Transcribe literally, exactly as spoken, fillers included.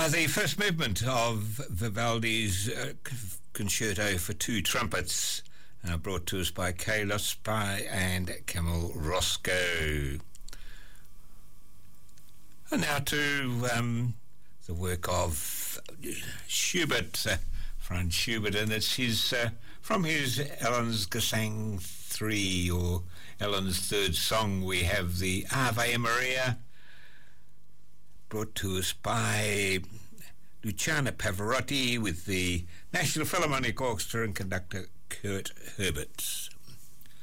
Uh, the first movement of Vivaldi's uh, Concerto for Two Trumpets, uh, brought to us by Kay Spy and Camille Roscoe. And now to um, the work of Schubert, uh, Franz Schubert, and it's his uh, from his Ellen's Gesang three, or Ellen's third song. We have the Ave Maria, brought to us by Luciano Pavarotti with the National Philharmonic Orchestra and conductor Kurt Herbert.